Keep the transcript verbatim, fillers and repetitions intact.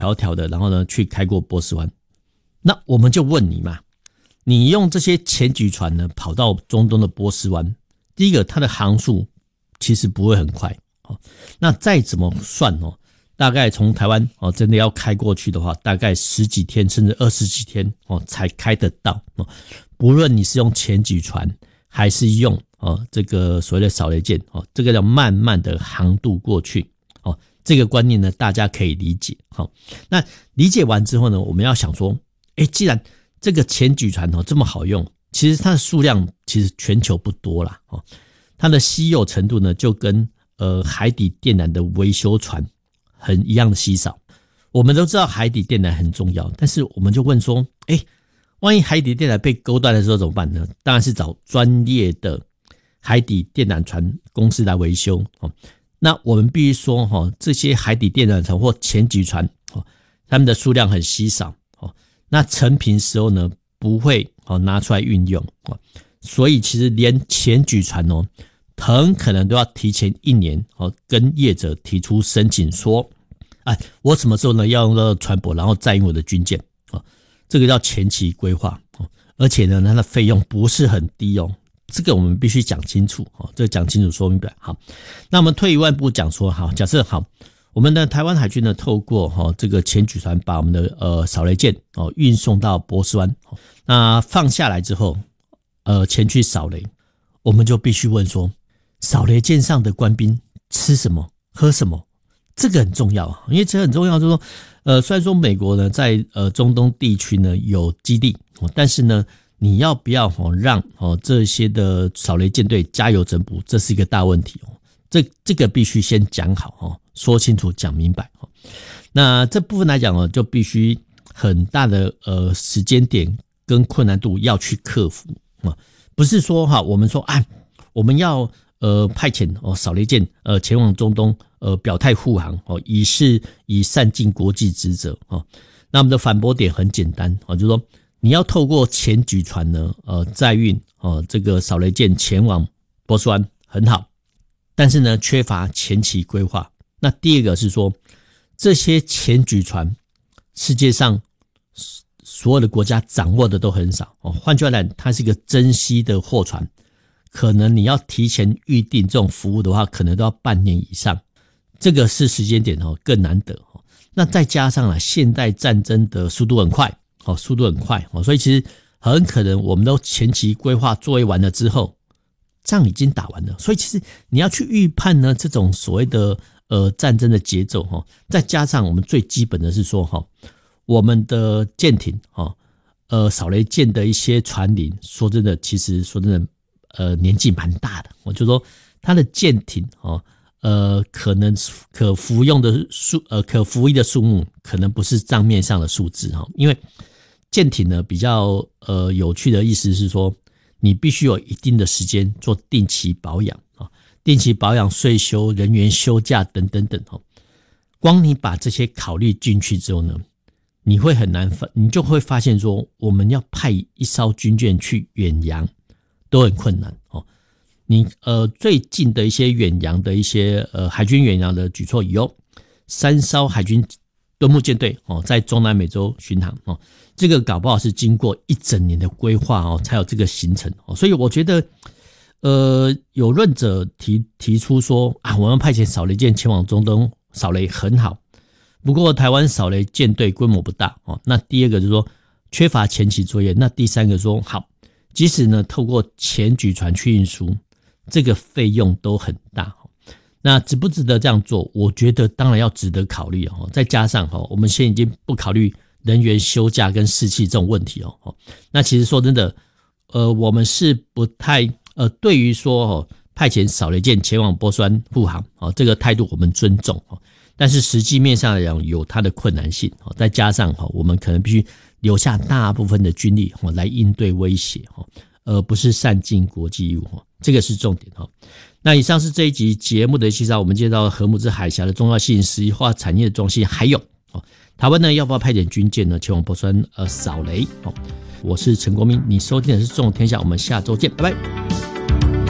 条条的，然后呢去开过波斯湾。那我们就问你嘛，你用这些前举船呢跑到中东的波斯湾，第一个它的航速其实不会很快，那再怎么算哦，大概从台湾哦真的要开过去的话，大概十几天甚至二十几天哦才开得到哦。不论你是用前举船还是用哦这个所谓的扫雷舰哦，这个叫慢慢的航渡过去哦。这个观念呢，大家可以理解。好，那理解完之后呢，我们要想说，诶，既然这个前举船哦这么好用，其实它的数量其实全球不多啦哦，它的稀有程度呢，就跟呃海底电缆的维修船很一样的稀少。我们都知道海底电缆很重要，但是我们就问说，诶，万一海底电缆被勾断的时候怎么办呢？当然是找专业的海底电缆船公司来维修哦。那我们必须说齁，这些海底电缆船或前举船齁，它们的数量很稀少齁，那成品时候呢不会齁拿出来运用齁，所以其实连前举船哦，很可能都要提前一年齁跟业者提出申请说，哎，我什么时候呢要用到船舶，然后载运我的军舰齁，这个叫前期规划齁，而且呢它的费用不是很低哦。这个我们必须讲清楚哦，这个讲清楚说明白。好，那我们退一万步讲说，好，假设好，我们的台湾海军呢，透过哈这个前举船把我们的呃扫雷舰哦运送到波斯湾，那放下来之后，呃前去扫雷，我们就必须问说，扫雷舰上的官兵吃什么喝什么？这个很重要啊，因为这很重要，就是说，呃虽然说美国呢在呃中东地区呢有基地，但是呢。你要不要让这些的扫雷舰队加油整补，这是一个大问题哦。这这个必须先讲好，说清楚讲明白。那这部分来讲就必须很大的呃时间点跟困难度要去克服，不是说哈我们说啊我们要呃派遣哦扫雷舰呃前往中东呃表态护航哦，以示以善尽国际职责哦。那我们的反驳点很简单哦，就是说。你要透过前举船呢，呃，载运哦，这个扫雷舰前往波斯湾很好，但是呢，缺乏前期规划。那第二个是说，这些前举船，世界上所有的国家掌握的都很少哦。换句话来，它是一个珍稀的货船，可能你要提前预定这种服务的话，可能都要半年以上，这个是时间点哦更难得哦。那再加上啊，现代战争的速度很快。哦，速度很快哦，所以其实很可能我们都前期规划作业完了之后，仗已经打完了，所以其实你要去预判呢这种所谓的呃战争的节奏哈，再加上我们最基本的是说哈，我们的舰艇哈，呃扫雷舰的一些船龄，说真的，其实说真的，呃年纪蛮大的，我就说它的舰艇哦。呃，可能可服用的数，呃，可服役的数目，可能不是账面上的数字哈。因为舰艇呢，比较呃有趣的意思是说，你必须有一定的时间做定期保养啊，定期保养、税修、人员休假等等等哈。光你把这些考虑进去之后呢，你会很难发，你就会发现说，我们要派一艘军舰去远洋都很困难哦。你呃最近的一些远洋的一些呃海军远洋的举措有三艘海军敦睦舰队哦，在中南美洲巡航哦，这个搞不好是经过一整年的规划哦，才有这个行程哦。所以我觉得，呃，有论者提提出说啊，我们派遣扫雷舰前往中东扫雷很好，不过台湾扫雷舰队规模不大哦。那第二个就是说缺乏前期作业，那第三个说好，即使呢透过前举船去运输。这个费用都很大，那值不值得这样做？我觉得当然要值得考虑哦。再加上我们现在已经不考虑人员休假跟士气这种问题哦。那其实说真的，呃，我们是不太呃，对于说哦派遣扫雷舰前往波斯湾护航哦，这个态度我们尊重哦。但是实际面上来讲，有它的困难性哦。再加上哈，我们可能必须留下大部分的军力哦来应对威胁哦。而不是善尽国际义务，这个是重点。那以上是这一集节目的介绍，我们介绍荷姆兹海峡的重要性、石油化产业的重要性，还有台湾呢要不要派遣军舰呢前往波斯湾呃扫雷。我是陈国民，你收听的是中天下，我们下周见，拜拜。